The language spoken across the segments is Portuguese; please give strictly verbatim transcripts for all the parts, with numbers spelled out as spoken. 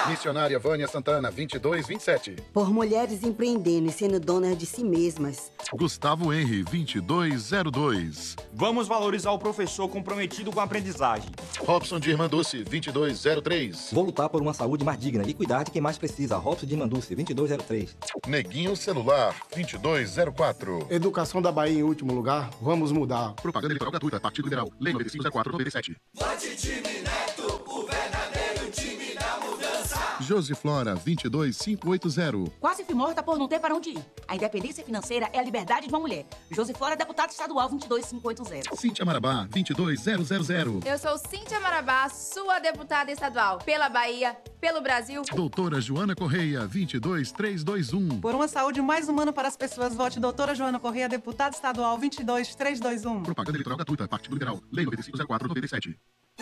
Missionária Vânia Santana, vinte e dois vinte e sete. Por mulheres empreendendo e sendo donas de si mesmas. Gustavo Henry, vinte e dois zero dois. Vamos valorizar o professor comprometido com a aprendizagem. Robson de Irmanduce, vinte e dois zero três. Vou lutar por uma saúde mais digna e cuidar de quem mais precisa. Robson de Irmanduce, vinte e dois zero três. Neguinho Celular, vinte e dois zero quatro. Educação da Bahia em último lugar, vamos mudar. Propaganda eleitoral gratuita, Partido Liberal, Lei noventa e cinco zero quatro noventa e sete. Vote Time Neto, o verdadeiro time da mudança. Josi Flora, vinte e dois cinco oito zero. Quase fui morta por não ter para onde ir. A independência financeira é a liberdade de uma mulher. Josi Flora, deputada estadual, vinte e dois cinco oito zero. Cíntia Marabá, vinte e dois zero zero zero. Eu sou Cíntia Marabá, sua deputada estadual. Pela Bahia, pelo Brasil. Doutora Joana Correia, vinte e dois três dois um. Por uma saúde mais humana para as pessoas, vote Doutora Joana Correia, deputada estadual, vinte e dois três dois um. Propaganda eleitoral gratuita, Partido Liberal, Lei noventa e cinco zero quatro noventa e sete.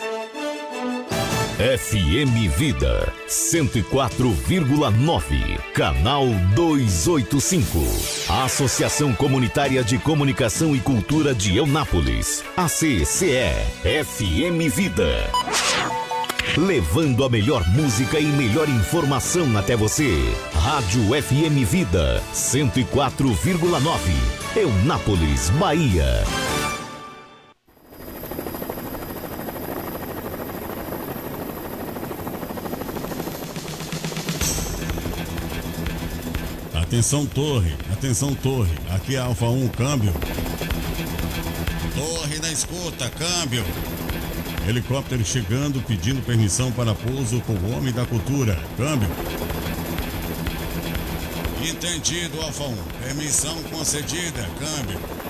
F M Vida cento e quatro vírgula nove, canal duzentos e oitenta e cinco. Associação Comunitária de Comunicação e Cultura de Eunápolis. A C C E F M Vida. Levando a melhor música e melhor informação até você. Rádio F M Vida cento e quatro vírgula nove, Eunápolis, Bahia. Atenção torre, atenção torre, aqui é Alfa um, câmbio. Torre na escuta, câmbio. Helicóptero chegando, pedindo permissão para pouso com o homem da cultura, câmbio. Entendido, Alfa um, permissão concedida, câmbio.